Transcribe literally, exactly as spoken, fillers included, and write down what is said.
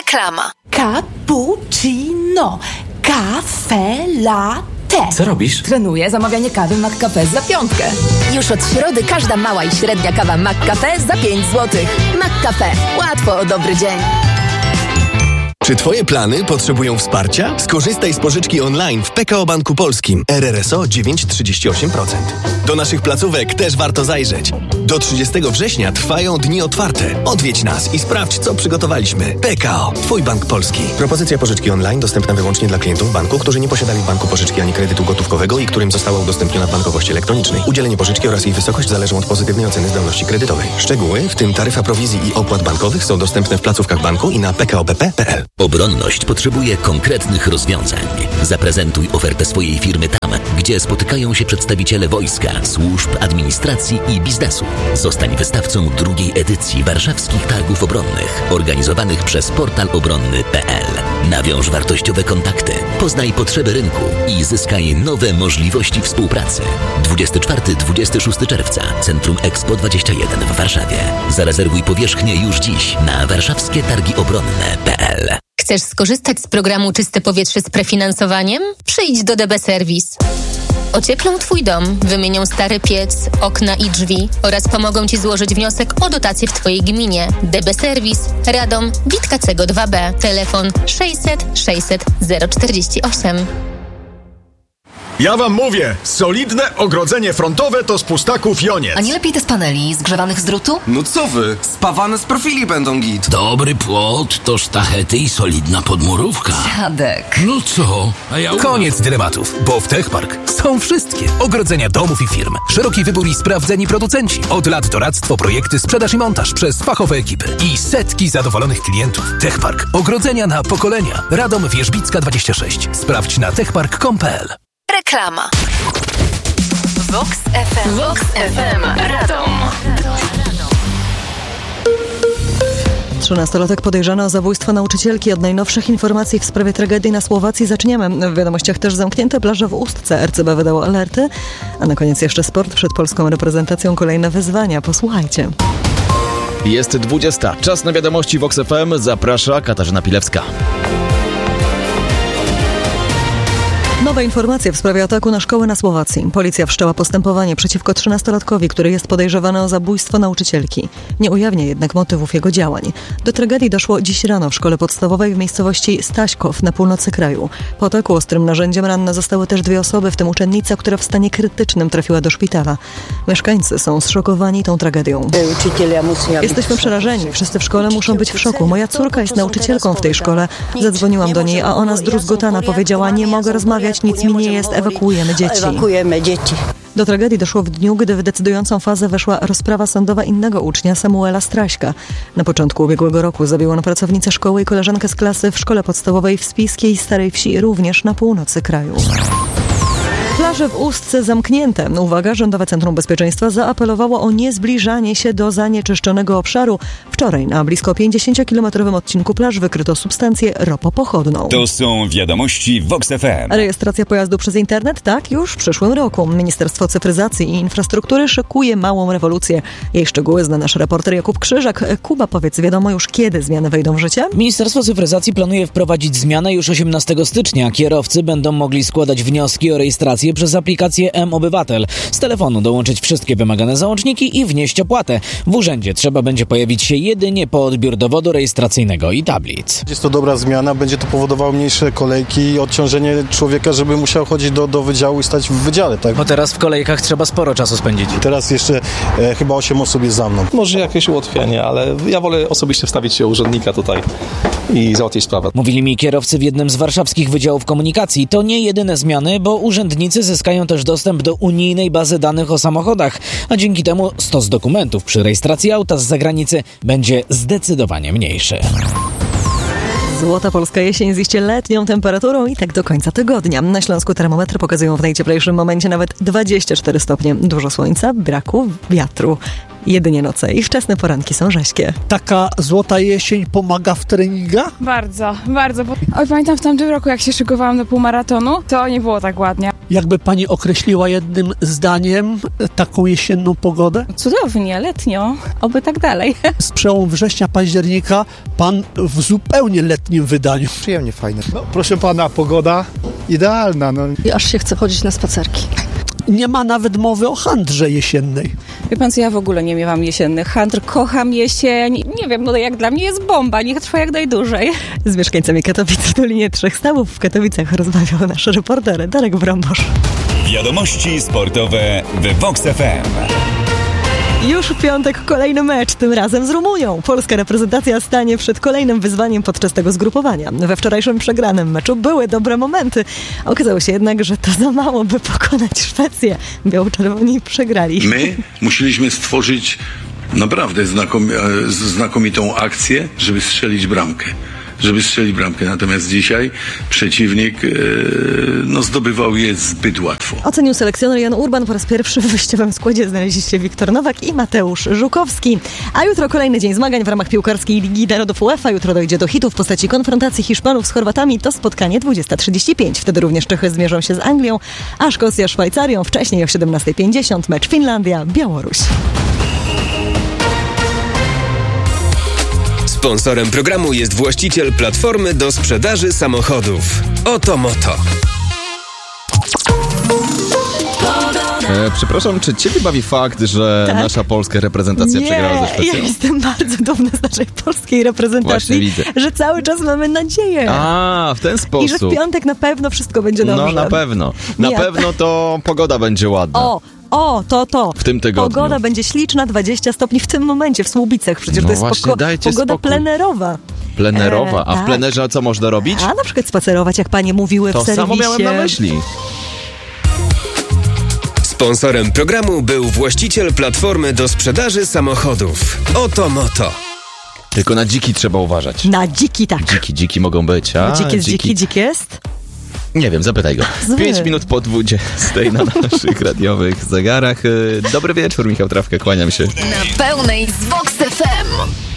Reklama. Cappuccino. Cafe latte. Co robisz? Trenuję zamawianie kawy McCafe za piątkę. Już od środy każda mała i średnia kawa McCafe za pięć złotych. McCafe. Łatwo o dobry dzień. Czy twoje plany potrzebują wsparcia? Skorzystaj z pożyczki online w P K O Banku Polskim. R R S O dziewięć przecinek trzydzieści osiem procent. Do naszych placówek też warto zajrzeć. Do trzydziestego września trwają dni otwarte. Odwiedź nas i sprawdź, co przygotowaliśmy. P K O. Twój bank polski. Propozycja pożyczki online dostępna wyłącznie dla klientów banku, którzy nie posiadali w banku pożyczki ani kredytu gotówkowego i którym została udostępniona w bankowości elektronicznej. Udzielenie pożyczki oraz jej wysokość zależą od pozytywnej oceny zdolności kredytowej. Szczegóły, w tym taryfa prowizji i opłat bankowych, są dostępne w placówkach banku i na p k o b p kropka p l. Obronność potrzebuje konkretnych rozwiązań. Zaprezentuj ofertę swojej firmy tam, gdzie spotykają się przedstawiciele wojska, służb, administracji i biznesu. Zostań wystawcą drugiej edycji warszawskich targów obronnych, organizowanych przez portal obronny kropka p l. Nawiąż wartościowe kontakty, poznaj potrzeby rynku i zyskaj nowe możliwości współpracy. dwudziestego czwartego do dwudziestego szóstego czerwca, Centrum Expo dwadzieścia jeden w Warszawie. Zarezerwuj powierzchnię już dziś na warszawskie targi obronne kropka p l. Chcesz skorzystać z programu Czyste Powietrze z prefinansowaniem? Przyjdź do D B Service. Ocieplą Twój dom, wymienią stary piec, okna i drzwi oraz pomogą Ci złożyć wniosek o dotację w Twojej gminie. D B Service, Radom, Witkacego dwa B, telefon sześćset sześćset zero czterdzieści osiem. Ja wam mówię, solidne ogrodzenie frontowe to z pustaków Joniec. A nie lepiej te z paneli zgrzewanych z drutu? No co wy, spawane z profili będą git. Dobry płot to sztachety i solidna podmurówka. Dziadek. No co? A ja Koniec dylematów, bo w Techpark są wszystkie ogrodzenia domów i firm. Szeroki wybór i sprawdzeni producenci. Od lat doradztwo, projekty, sprzedaż i montaż przez fachowe ekipy. I setki zadowolonych klientów. Techpark. Ogrodzenia na pokolenia. Radom Wierzbicka dwadzieścia sześć. Sprawdź na techpark kropka com kropka p l. Reklama. Vox F M. Vox F M. Radom. Trzynastolatek podejrzany o zabójstwo nauczycielki. Od najnowszych informacji w sprawie tragedii na Słowacji zaczniemy. W wiadomościach też zamknięte plaże w Ustce. R C B wydało alerty. A na koniec jeszcze sport. Przed polską reprezentacją kolejne wyzwania. Posłuchajcie. Jest dwudziesta. Czas na wiadomości Vox F M. Zaprasza Katarzyna Pilewska. Nowe informacje w sprawie ataku na szkołę na Słowacji. Policja wszczęła postępowanie przeciwko trzynastolatkowi, który jest podejrzewany o zabójstwo nauczycielki. Nie ujawnia jednak motywów jego działań. Do tragedii doszło dziś rano w szkole podstawowej w miejscowości Staśkow na północy kraju. Po ataku ostrym narzędziem ranne zostały też dwie osoby, w tym uczennica, która w stanie krytycznym trafiła do szpitala. Mieszkańcy są zszokowani tą tragedią. Jesteśmy przerażeni. Wszyscy w szkole muszą być w szoku. Moja córka jest nauczycielką w tej szkole. Zadzwoniłam do niej, a ona zdruzgotana powiedziała: nie mogę rozmawiać, nic mi nie jest, ewakuujemy dzieci. Ewakuujemy dzieci. Do tragedii doszło w dniu, gdy w decydującą fazę weszła rozprawa sądowa innego ucznia, Samuela Straśka. Na początku ubiegłego roku zabił on pracownicę szkoły i koleżankę z klasy w szkole podstawowej w Spiskiej Starej Wsi, również na północy kraju. Plaże w Ustce zamknięte. Uwaga, Rządowe Centrum Bezpieczeństwa zaapelowało o niezbliżanie się do zanieczyszczonego obszaru. Wczoraj na blisko pięćdziesięciokilometrowym odcinku plaż wykryto substancję ropopochodną. To są wiadomości Vox F M. Rejestracja pojazdu przez internet? Tak, już w przyszłym roku. Ministerstwo Cyfryzacji i Infrastruktury szykuje małą rewolucję. Jej szczegóły zna nasz reporter Jakub Krzyżak. Kuba, powiedz, wiadomo już, kiedy zmiany wejdą w życie? Ministerstwo Cyfryzacji planuje wprowadzić zmianę już osiemnastego stycznia. Kierowcy będą mogli składać wnioski o rejestrację przez aplikację M-Obywatel. Z telefonu dołączyć wszystkie wymagane załączniki i wnieść opłatę. W urzędzie trzeba będzie pojawić się jedynie po odbiór dowodu rejestracyjnego i tablic. Jest to dobra zmiana, będzie to powodowało mniejsze kolejki i odciążenie człowieka, żeby musiał chodzić do, do wydziału i stać w wydziale, tak? Bo teraz w kolejkach trzeba sporo czasu spędzić. I teraz jeszcze e, chyba osiem osób jest za mną. Może jakieś ułatwienie, ale ja wolę osobiście wstawić się u urzędnika tutaj i załatwić sprawę. Mówili mi kierowcy w jednym z warszawskich wydziałów komunikacji. To nie jedyne zmiany, bo urzędnicy zyskają też dostęp do unijnej bazy danych o samochodach, a dzięki temu stos dokumentów przy rejestracji auta z zagranicy będzie zdecydowanie mniejszy. Złota polska jesień z iście letnią temperaturą i tak do końca tygodnia. Na Śląsku termometry pokazują w najcieplejszym momencie nawet dwadzieścia cztery stopnie. Dużo słońca, braku wiatru. Jedynie noce i wczesne poranki są rześkie. Taka złota jesień pomaga w treningach? Bardzo, bardzo. Oj, pamiętam w tamtym roku, jak się szykowałam do półmaratonu, to nie było tak ładnie. Jakby pani określiła jednym zdaniem taką jesienną pogodę? Cudownie, letnio, oby tak dalej. Z przełomu września, października pan w zupełnie letnim wydaniu. Przyjemnie, fajne. No, proszę pana, pogoda idealna. No. I aż się chce chodzić na spacerki. Nie ma nawet mowy o handrze jesiennej. Wie pan co, ja w ogóle nie miewam jesiennych handr, kocham jesień, nie wiem, no jak dla mnie jest bomba, niech trwa jak najdłużej. Z mieszkańcami Katowic do linii trzech stawów w Katowicach rozmawiał nasz reporter Darek Brombosz. Wiadomości sportowe w Vox F M. Już w piątek kolejny mecz, tym razem z Rumunią. Polska reprezentacja stanie przed kolejnym wyzwaniem podczas tego zgrupowania. We wczorajszym przegranym meczu były dobre momenty. Okazało się jednak, że to za mało, by pokonać Szwecję. Biało-czerwoni przegrali. My musieliśmy stworzyć naprawdę znakomi- znakomitą akcję, żeby strzelić bramkę. żeby strzelić bramkę. Natomiast dzisiaj przeciwnik yy, no, zdobywał je zbyt łatwo. Ocenił selekcjoner Jan Urban. Po raz pierwszy w wyjściowym składzie znaleźli się Wiktor Nowak i Mateusz Żukowski. A jutro kolejny dzień zmagań w ramach piłkarskiej Ligi Narodów UEFA. Jutro dojdzie do hitu w postaci konfrontacji Hiszpanów z Chorwatami. To spotkanie dwudziesta trzydzieści pięć. Wtedy również Czechy zmierzą się z Anglią, a Szkocja Szwajcarią. Wcześniej o siedemnasta pięćdziesiąt mecz Finlandia-Białoruś. Sponsorem programu jest właściciel platformy do sprzedaży samochodów. Oto Moto. E, przepraszam, czy ciebie bawi fakt, że tak? nasza polska reprezentacja Nie, przegrała ze Szwecją? Ja jestem bardzo dumna z naszej polskiej reprezentacji, że cały czas mamy nadzieję. A, w ten sposób. I że w piątek na pewno wszystko będzie dobrze. No, na pewno. Na Nie. pewno to pogoda będzie ładna. O! O, to, to. W tym tygodniu. Pogoda będzie śliczna, dwadzieścia stopni w tym momencie w Słubicach. Przecież no to jest właśnie, poko- pogoda spokój. plenerowa. Plenerowa? A e, w tak. plenerze co można robić? A na przykład spacerować, jak panie mówiły to w serwisie. To samo miałem na myśli. Sponsorem programu był właściciel platformy do sprzedaży samochodów. Oto Moto. Tylko na dziki trzeba uważać. Na dziki, tak. Dziki, dziki mogą być. A, dziki jest, dziki, dziki jest? Nie wiem, zapytaj go. Zły. Pięć minut po dwudziestej na naszych radiowych zegarach. Dobry wieczór, Michał Trawka, kłaniam się. Na pełnej z Vox F M.